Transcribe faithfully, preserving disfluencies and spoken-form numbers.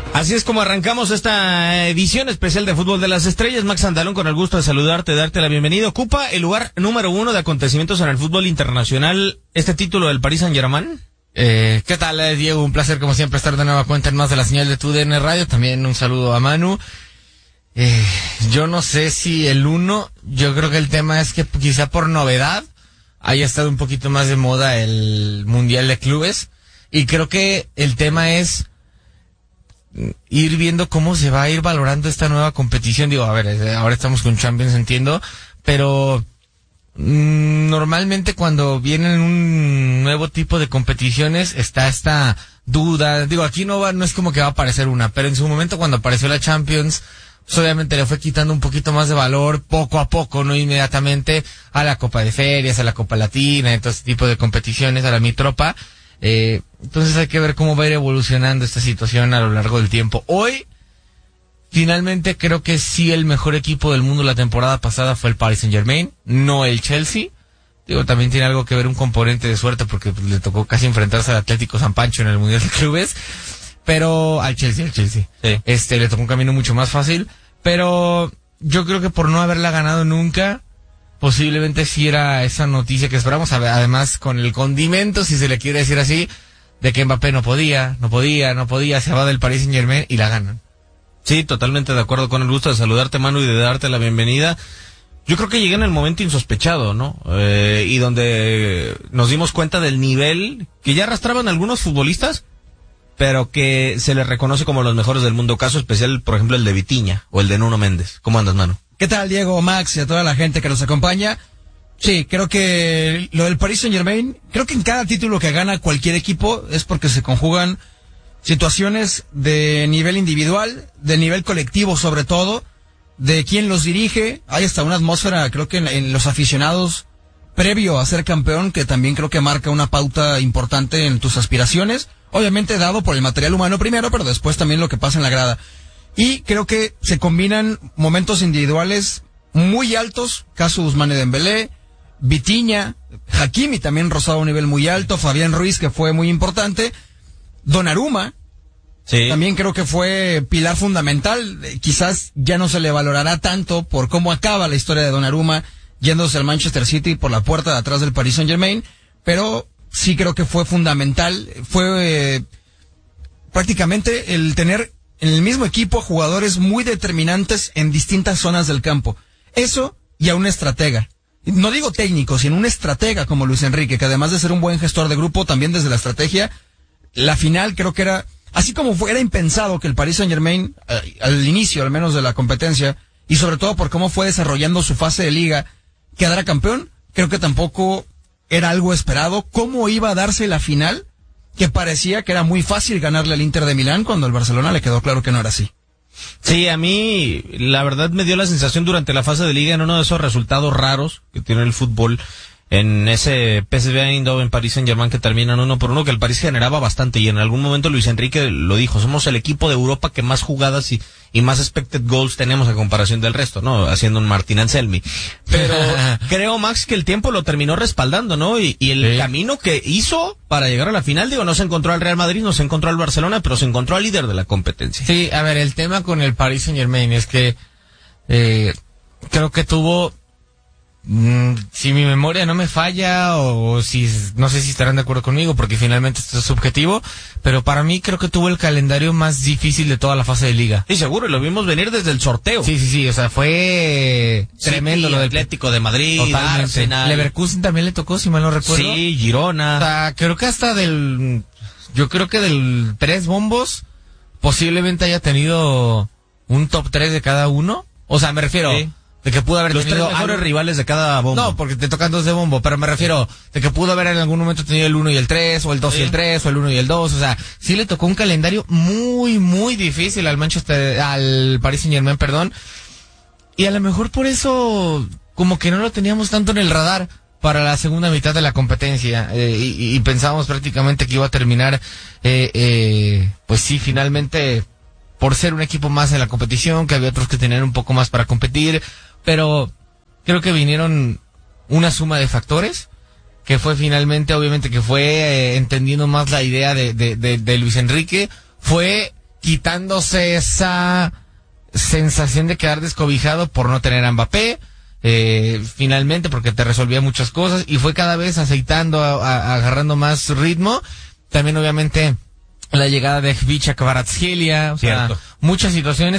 Así es como arrancamos esta edición especial de Fútbol de las Estrellas. Max Andalón, con el gusto de saludarte, darte la bienvenida. Ocupa el lugar número uno de acontecimientos en el fútbol internacional este título del Paris Saint-Germain. Eh, ¿Qué tal, eh, Diego? Un placer como siempre estar de nueva cuenta en más de la señal de tu D N Radio. También un saludo a Manu. Eh, yo no sé si el uno, yo creo que el tema es que quizá por novedad haya estado un poquito más de moda el Mundial de Clubes. Y creo que el tema es ir viendo cómo se va a ir valorando esta nueva competición. Digo, a ver, ahora estamos con Champions, entiendo, pero mmm, normalmente cuando vienen un nuevo tipo de competiciones está esta duda. Digo, aquí no va, no es como que va a aparecer una, pero en su momento cuando apareció la Champions, pues obviamente le fue quitando un poquito más de valor poco a poco, no inmediatamente, a la Copa de Ferias, a la Copa Latina, y todo este tipo de competiciones, a la Mitropa. Eh, entonces hay que ver cómo va a ir evolucionando esta situación a lo largo del tiempo. Hoy, finalmente creo que sí el mejor equipo del mundo la temporada pasada fue el Paris Saint-Germain, no el Chelsea. Digo, también tiene algo que ver un componente de suerte porque pues, le tocó casi enfrentarse al Atlético San Pancho en el Mundial de Clubes, pero al Chelsea, al Chelsea. Sí. Este, le tocó un camino mucho más fácil, pero yo creo que por no haberla ganado nunca, posiblemente sí era esa noticia que esperamos, además con el condimento, si se le quiere decir así, de que Mbappé no podía, no podía, no podía, se va del Paris Saint-Germain y la ganan. Sí, totalmente de acuerdo, con el gusto de saludarte, Manu, y de darte la bienvenida. Yo creo que llegué en el momento insospechado, ¿no? Eh, y donde nos dimos cuenta del nivel que ya arrastraban algunos futbolistas, pero que se les reconoce como los mejores del mundo. Caso especial, por ejemplo, el de Vitinha o el de Nuno Méndez. ¿Cómo andas, Manu? ¿Qué tal, Diego, Max y a toda la gente que nos acompaña? Sí, creo que lo del Paris Saint-Germain, creo que en cada título que gana cualquier equipo es porque se conjugan situaciones de nivel individual, de nivel colectivo sobre todo, de quién los dirige. Hay hasta una atmósfera, creo que en, en los aficionados, previo a ser campeón, que también creo que marca una pauta importante en tus aspiraciones. Obviamente dado por el material humano primero, pero después también lo que pasa en la grada. Y creo que se combinan momentos individuales muy altos, caso Ousmane Dembélé, Vitinha, Hakimi también rozaba un nivel muy alto, Fabián Ruiz, que fue muy importante, Donnarumma, sí, también creo que fue pilar fundamental. Eh, quizás ya no se le valorará tanto por cómo acaba la historia de Donnarumma yéndose al Manchester City por la puerta de atrás del Paris Saint-Germain, pero sí creo que fue fundamental, fue eh, prácticamente el tener en el mismo equipo jugadores muy determinantes en distintas zonas del campo. Eso y a un estratega. No digo técnico, sino un estratega como Luis Enrique, que además de ser un buen gestor de grupo, también desde la estrategia, la final creo que era, así como fue, era impensado que el Paris Saint-Germain, eh, al inicio al menos de la competencia, y sobre todo por cómo fue desarrollando su fase de liga, quedara campeón, creo que tampoco era algo esperado. ¿Cómo iba a darse la final? Que parecía que era muy fácil ganarle al Inter de Milán, cuando al Barcelona le quedó claro que no era así. Sí, a mí la verdad me dio la sensación durante la fase de liga, en uno de esos resultados raros que tiene el fútbol, en ese P S V Eindhoven Paris Saint-Germain que terminan uno por uno, que el París generaba bastante, y en algún momento Luis Enrique lo dijo: somos el equipo de Europa que más jugadas y, y más expected goals tenemos a comparación del resto, ¿no? Haciendo un Martín Anselmi. Pero creo, Max, que el tiempo lo terminó respaldando, ¿no? Y, y el sí. camino que hizo para llegar a la final, digo, no se encontró al Real Madrid, no se encontró al Barcelona, pero se encontró al líder de la competencia. Sí, a ver, el tema con el Paris Saint-Germain es que eh, creo que tuvo, Mm, si mi memoria no me falla, o, o si, no sé si estarán de acuerdo conmigo, porque finalmente esto es subjetivo, pero para mí creo que tuvo el calendario más difícil de toda la fase de liga. Sí, seguro, y lo vimos venir desde el sorteo. Sí, sí, sí, o sea, fue sí, tremendo lo del Atlético de Madrid, totalmente. Arsenal. Leverkusen también le tocó, si mal no recuerdo. Sí, Girona. O sea, creo que hasta del, yo creo que del tres bombos, posiblemente haya tenido un top tres de cada uno. O sea, me refiero... Sí. De que pudo haber los tenido tres mejores algo... rivales de cada bombo. No, porque te tocan dos de bombo, pero me refiero de que pudo haber en algún momento tenido el uno y el tres, o el dos sí. y el tres, o el uno y el dos, o sea, sí le tocó un calendario muy, muy difícil al Manchester, al Paris Saint-Germain, perdón, y a lo mejor por eso, como que no lo teníamos tanto en el radar para la segunda mitad de la competencia, eh, y, y pensábamos prácticamente que iba a terminar, eh, eh, pues sí, finalmente, por ser un equipo más en la competición, que había otros que tenían un poco más para competir, pero creo que vinieron una suma de factores que fue finalmente, obviamente que fue eh, entendiendo más la idea de, de, de, de Luis Enrique, fue quitándose esa sensación de quedar descobijado por no tener a Mbappé, eh, finalmente, porque te resolvía muchas cosas, y fue cada vez aceitando, a, a, agarrando más ritmo. También obviamente la llegada de Khvicha Kvaratskhelia, o sea, Cierto. muchas situaciones